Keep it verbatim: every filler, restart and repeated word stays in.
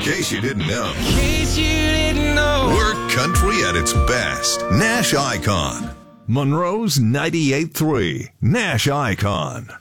case you didn't know. In case you didn't know. We're country at its best. Nash Icon. Monroe's ninety-eight point three. Nash Icon.